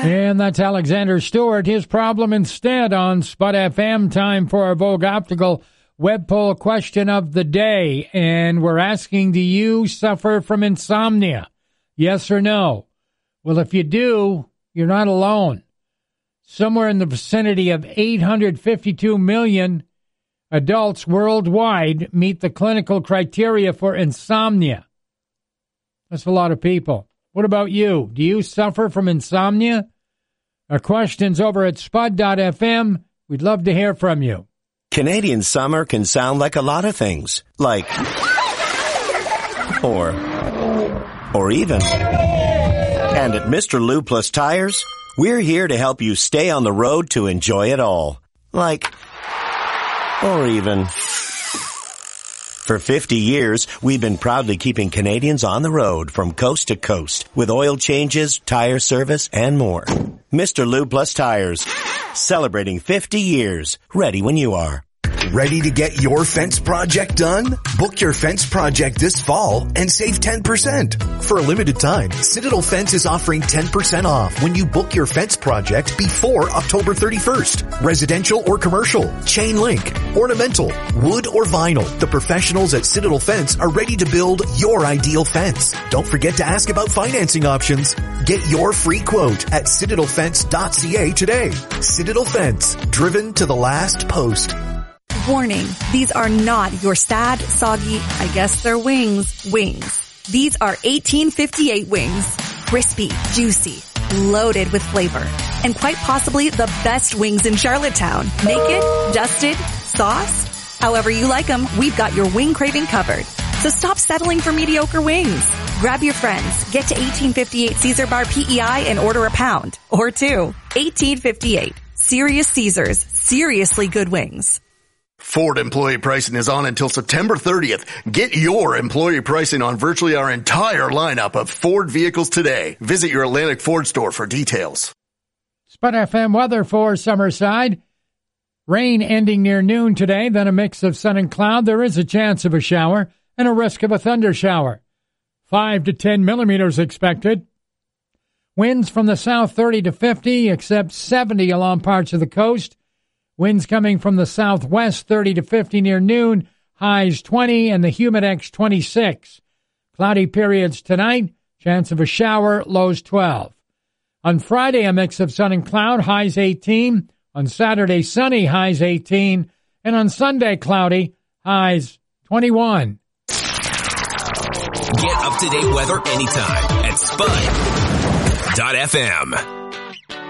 And that's Alexander Stewart. His problem instead on Spud FM. Time for our Vogue Optical web poll question of the day. And we're asking, do you suffer from insomnia? Yes or no? Well, if you do, you're not alone. Somewhere in the vicinity of 852 million adults worldwide meet the clinical criteria for insomnia. That's a lot of people. What about you? Do you suffer from insomnia? Our question's over at spud.fm. We'd love to hear from you. Canadian summer can sound like a lot of things. Like, or even. And at Mr. Lube Plus Tires, we're here to help you stay on the road to enjoy it all. Like, or even. For 50 years, we've been proudly keeping Canadians on the road from coast to coast with oil changes, tire service, and more. Mr. Lube Plus Tires, celebrating 50 years. Ready when you are. Ready to get your fence project done? Book your fence project this fall and save 10%. For a limited time, Citadel Fence is offering 10% off when you book your fence project before October 31st. Residential or commercial, chain link, ornamental, wood or vinyl. The professionals at Citadel Fence are ready to build your ideal fence. Don't forget to ask about financing options. Get your free quote at citadelfence.ca today. Citadel Fence, driven to the last post. Warning, these are not your sad, soggy, I guess they're wings. These are 1858 wings. Crispy, juicy, loaded with flavor, and quite possibly the best wings in Charlottetown. Naked, dusted, sauced, however you like them, we've got your wing craving covered. So stop settling for mediocre wings. Grab your friends, get to 1858 Caesar Bar PEI and order a pound or two. 1858. Serious Caesars. Seriously good wings. Ford employee pricing is on until September 30th. Get your employee pricing on virtually our entire lineup of Ford vehicles today. Visit your Atlantic Ford store for details. Spud FM weather for Summerside. Rain ending near noon today, then a mix of sun and cloud. There is a chance of a shower and a risk of a thunder shower. 5 to 10 millimeters expected. Winds from the south 30 to 50, except 70 along parts of the coast. Winds coming from the southwest 30 to 50 near noon, highs 20 and the Humidex 26. Cloudy periods tonight, chance of a shower, lows 12. On Friday, a mix of sun and cloud, highs 18. On Saturday, sunny, highs 18. And on Sunday, cloudy, highs 21. Get up-to-date weather anytime at Spud.fm.